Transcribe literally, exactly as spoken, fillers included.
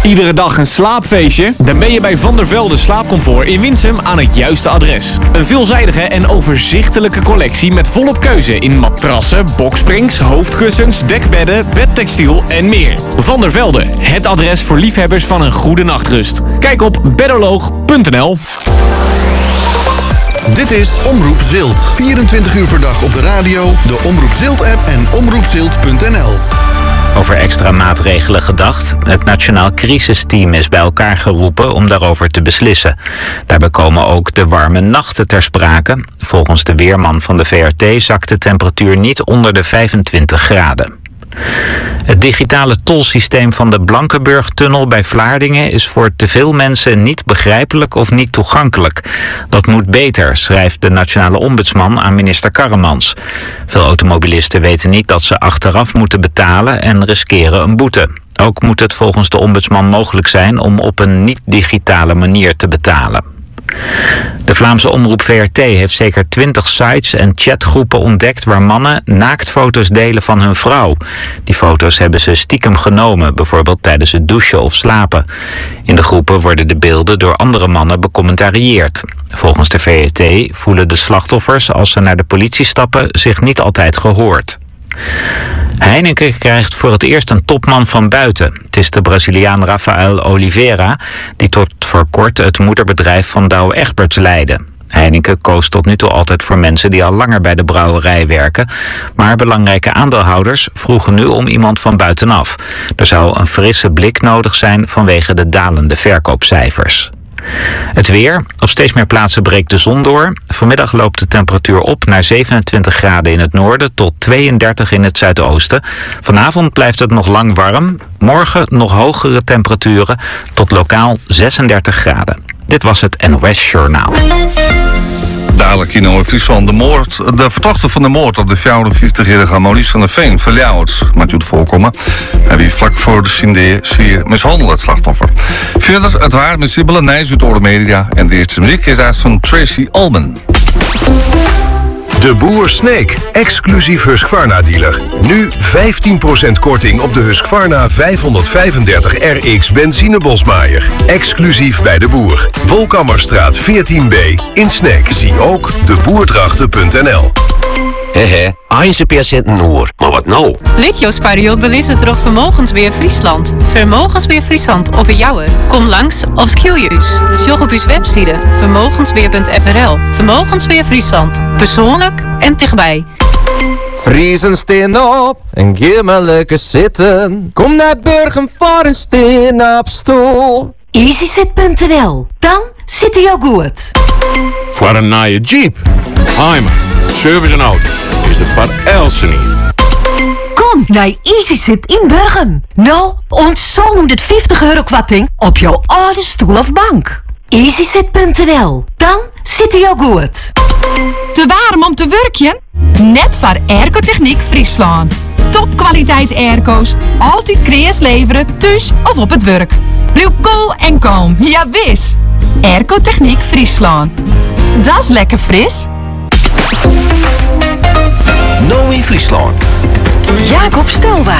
Iedere dag een slaapfeestje? Dan ben je bij Van der Velde Slaapcomfort in Winsum aan het juiste adres. Een veelzijdige en overzichtelijke collectie met volop keuze in matrassen, boksprings, hoofdkussens, dekbedden, bedtextiel en meer. Van der Velde, het adres voor liefhebbers van een goede nachtrust. Kijk op bedoloog punt n l. Dit is Omroep Zilt. vierentwintig uur per dag op de radio, de Omroep Zilt-app en omroep zilt punt n l. Over extra maatregelen gedacht. Het Nationaal Crisisteam is bij elkaar geroepen om daarover te beslissen. Daarbij komen ook de warme nachten ter sprake. Volgens de weerman van de V R T zakt de temperatuur niet onder de vijfentwintig graden. Het digitale tolsysteem van de Blankenburg-tunnel bij Vlaardingen is voor te veel mensen niet begrijpelijk of niet toegankelijk. Dat moet beter, schrijft de Nationale Ombudsman aan minister Karremans. Veel automobilisten weten niet dat ze achteraf moeten betalen en riskeren een boete. Ook moet het volgens de ombudsman mogelijk zijn om op een niet-digitale manier te betalen. De Vlaamse omroep V R T heeft zeker twintig sites en chatgroepen ontdekt waar mannen naaktfoto's delen van hun vrouw. Die foto's hebben ze stiekem genomen, bijvoorbeeld tijdens het douchen of slapen. In de groepen worden de beelden door andere mannen becommentarieerd. Volgens de V R T voelen de slachtoffers, als ze naar de politie stappen, zich niet altijd gehoord. Heineken krijgt voor het eerst een topman van buiten. Het is de Braziliaan Rafael Oliveira, die tot voor kort het moederbedrijf van Douwe Egberts leidde. Heineken koos tot nu toe altijd voor mensen die al langer bij de brouwerij werken. Maar belangrijke aandeelhouders vroegen nu om iemand van buitenaf. Er zou een frisse blik nodig zijn vanwege de dalende verkoopcijfers. Het weer. Op steeds meer plaatsen breekt de zon door. Vanmiddag loopt de temperatuur op naar zevenentwintig graden in het noorden tot tweeëndertig in het zuidoosten. Vanavond blijft het nog lang warm. Morgen nog hogere temperaturen tot lokaal zesendertig graden. Dit was het N O S Journaal. Dadelijk in Noord-Friesland de moord. De verdachte van de moord op de vijfenvijftigjarige Maurice van der Veen verjouwd. Met het voorkomen. Hij wie vlak voor de sfeer mishandelde het slachtoffer. Verder het waar met Sibylle Nijs uit Orde Media. En de eerste muziek is uit van Tracy Allman. De Boer Sneek, exclusief Husqvarna-dealer. Nu vijftien procent korting op de Husqvarna vijfhonderdvijfendertig R X benzinebosmaaier. Exclusief bij De Boer. Volkammerstraat veertien B in Sneek. Zie ook de boerdrachten punt n l. Hehe, Heinze patiënten hoor. Maar wat nou? Litjos-periode belissen terug Vermogensbeheer Friesland. Vermogensbeheer Friesland op een jouwer. Kom langs of skiljuus. Sjog op uw website vermogensbeheer punt f r l. Vermogensbeheer Friesland. Persoonlijk en dichtbij. Friesen steen op en geef maar lekker zitten. Kom naar Burgum voor een steen op stoel. easyzit punt n l. Dan zit hij ook goed. Voor een nieuwe Jeep. Heimer. Service en auto's is de Van Elsen hier. Kom naar easyzit in Burgum. Nou, ontzong honderdvijftig euro kwarting op jouw oude stoel of bank. easyzit punt n l. Dan zit hij ook goed. Te warm om te werken? Net voor Airco-techniek Friesland. Topkwaliteit airco's. Altijd kreeg leveren, thuis of op het werk. Blijf cool en kalm, ja wis. Airco-techniek Friesland. Dat is lekker fris. Nou in Friesland. Jacob Stelwa.